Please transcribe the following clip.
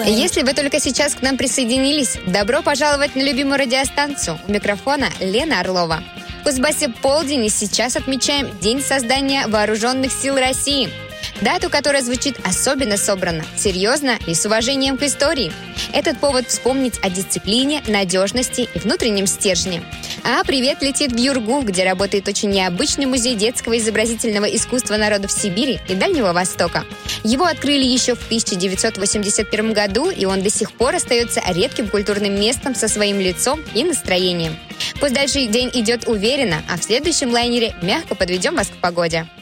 Если вы только сейчас к нам присоединились, добро пожаловать на любимую радиостанцию. У микрофона Лена Орлова. В Кузбассе полдень, и сейчас отмечаем День создания Вооруженных сил России. Дату, которая звучит особенно собранно, серьезно и с уважением к истории. Этот повод вспомнить о дисциплине, надежности и внутреннем стержне. А привет летит в Юргу, где работает очень необычный музей детского изобразительного искусства народов Сибири и Дальнего Востока. Его открыли еще в 1981 году, и он до сих пор остается редким культурным местом со своим лицом и настроением. Пусть дальше день идет уверенно, а в следующем лайнере мягко подведем вас к погоде.